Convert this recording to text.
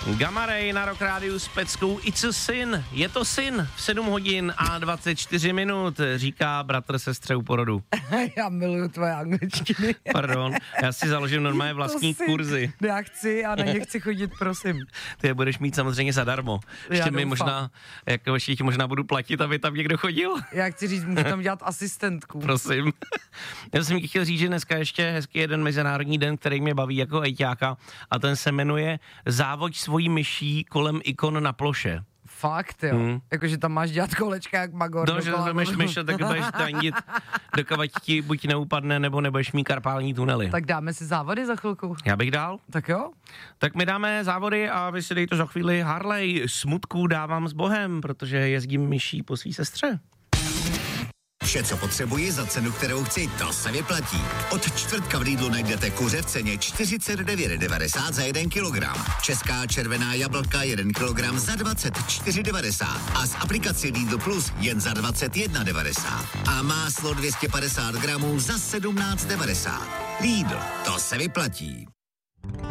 Gamma Ray na Rock Rádiu s peckou It's a Sin. Je to syn v 7 hodin a 24 minut, říká bratr sestře u porodu. Já miluju tvoje angličtiny. Pardon, já si založím normálně vlastní kurzy. Já chci a na ně chci chodit, prosím. Ty je budeš mít samozřejmě zadarmo. Ještě mi možná, ještě ti možná budu platit, aby tam někdo chodil. Já chci říct, můžu tam dělat asistentku. Prosím. Já jsem chtěl říct, že dneska ještě hezký jeden mezinárodní den, který mě baví jako ajťáka, a ten se jmenuje Závoď svojí myší kolem ikon na ploše. Fakt, jo. Jakože tam máš dělat kolečka jak Magor. No, že vezmeš myš a tak budeš tanit, dokavať ti buď neupadne, nebo nebudeš mít karpální tunely. Tak dáme si závody za chvilku. Já bych dal. Tak jo. Tak my dáme závody a vy si dejte za chvíli Harley. Smutku dávám s Bohem, protože jezdím myší po svý sestře. Vše, co potřebuji za cenu, kterou chci, to se vyplatí. Od čtvrtka v Lidlu najdete kuře v ceně 49,90 za 1 kilogram. Česká červená jablka 1 kilogram za 24,90 a z aplikaci Lidl Plus jen za 21,90. A máslo 250 gramů za 17,90. Lidl, to se vyplatí.